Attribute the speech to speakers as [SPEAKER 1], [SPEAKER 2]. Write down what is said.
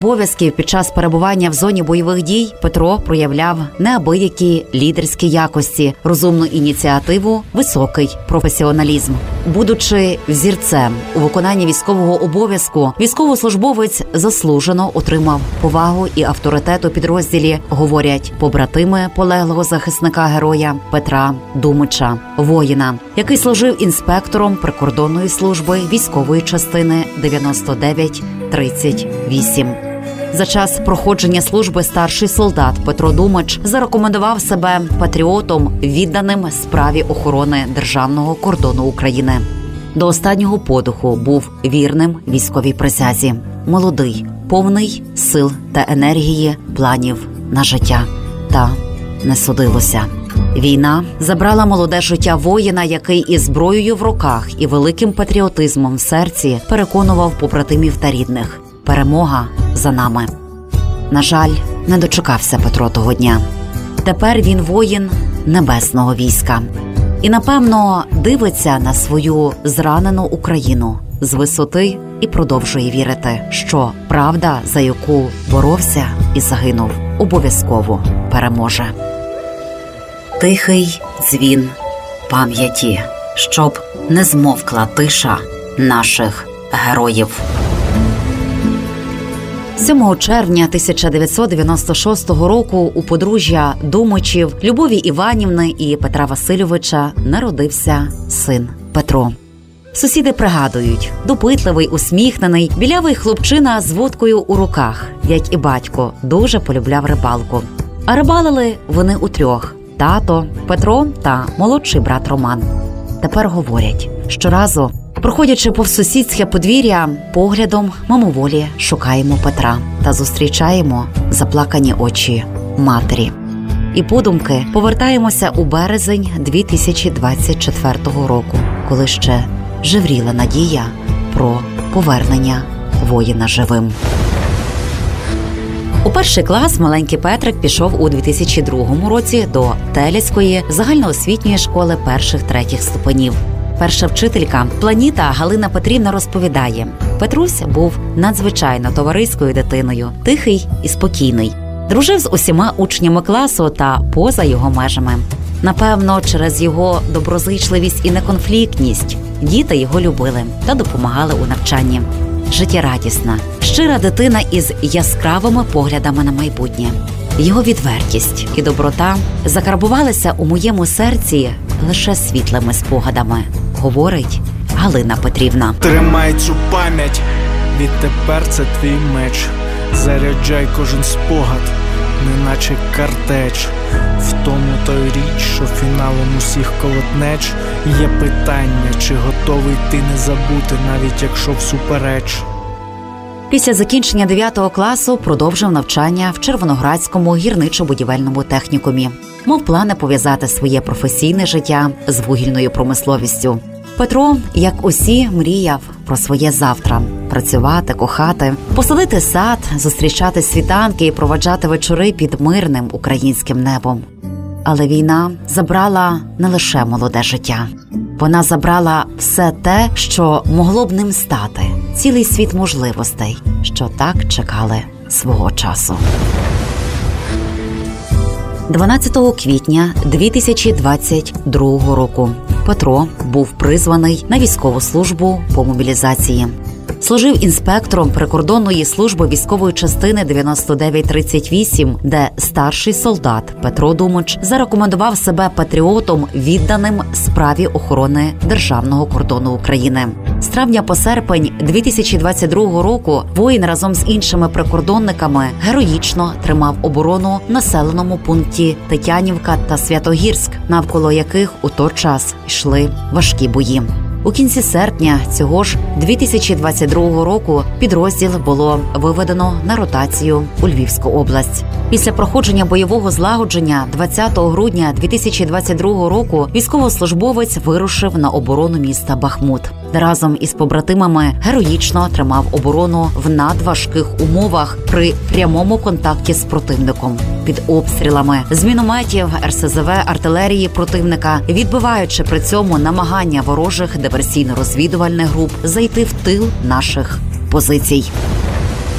[SPEAKER 1] обов'язків під час перебування в зоні бойових дій Петро проявляв неабиякі лідерські якості, розумну ініціативу, високий професіоналізм. Будучи взірцем у виконанні військового обов'язку, військовослужбовець заслужено отримав повагу і авторитет у підрозділі, говорять побратими полеглого захисника-героя Петра Думича, воїна, який служив інспектором прикордонної служби військової частини 9938. За час проходження служби старший солдат Петро Думич зарекомендував себе патріотом, відданим справі охорони державного кордону України. До останнього подиху був вірним військовій присязі. Молодий, повний сил та енергії, планів на життя. Та не судилося. Війна забрала молоде життя воїна, який із зброєю в руках і великим патріотизмом в серці переконував побратимів та рідних. Перемога за нами. На жаль, не дочекався Петро того дня. Тепер він воїн небесного війська. І, напевно, дивиться на свою зранену Україну з висоти і продовжує вірити, що правда, за яку боровся і загинув, обов'язково переможе. Тихий дзвін пам'яті, щоб не змовкла тиша наших героїв. 7 червня 1996 року у подружжя Думичів Любові Іванівни і Петра Васильовича народився син Петро. Сусіди пригадують, допитливий, усміхнений, білявий хлопчина з вудкою у руках, як і батько, дуже полюбляв рибалку. А рибалили вони утрьох – тато, Петро та молодший брат Роман. Тепер говорять, щоразу, проходячи повз сусідське подвір'я, поглядом мимоволі шукаємо Петра та зустрічаємо заплакані очі матері. І подумки повертаємося у березень 2024 року, коли ще жевріла надія про повернення воїна живим. У перший клас маленький Петрик пішов у 2002 році до Теляцької загальноосвітньої школи перших-третіх ступенів. Перша вчителька Планіта Галина Петрівна розповідає, Петрусь був надзвичайно товариською дитиною, тихий і спокійний. Дружив з усіма учнями класу та поза його межами. Напевно, через його доброзичливість і неконфліктність діти його любили та допомагали у навчанні. Життєрадісна, щира дитина із яскравими поглядами на майбутнє. Його відвертість і доброта закарбувалися у моєму серці лише світлими спогадами, говорить Галина Петрівна.
[SPEAKER 2] Тримай цю пам'ять, відтепер це твій меч. Заряджай кожен спогад, неначе картеч. В тому то й річ, що фіналом усіх колотнеч є питання, чи готовий ти не забути, навіть якщо всупереч.
[SPEAKER 1] Після закінчення 9 класу продовжив навчання в Червоноградському гірничо-будівельному технікумі. Мав плани пов'язати своє професійне життя з вугільною промисловістю. Петро, як усі, мріяв про своє завтра – працювати, кохати, посадити сад, зустрічати світанки і проваджати вечори під мирним українським небом. Але війна забрала не лише молоде життя. Вона забрала все те, що могло б ним стати. Цілий світ можливостей, що так чекали свого часу. 12 квітня 2022 року Петро був призваний на військову службу по мобілізації. Служив інспектором прикордонної служби військової частини 9938, де старший солдат Петро Думич зарекомендував себе патріотом, відданим справі охорони державного кордону України. З травня по серпень 2022 року воїн разом з іншими прикордонниками героїчно тримав оборону в населеному пункті Тетянівка та Святогірськ, навколо яких у той час йшли важкі бої. У кінці серпня цього ж 2022 року підрозділ було виведено на ротацію у Львівську область. Після проходження бойового злагодження 20 грудня 2022 року військовослужбовець вирушив на оборону міста Бахмут, де разом із побратимами героїчно тримав оборону в надважких умовах при прямому контакті з противником, під обстрілами з мінометів, РСЗВ, артилерії противника, відбиваючи при цьому намагання ворожих диверсійно-розвідувальних груп зайти в тил наших позицій.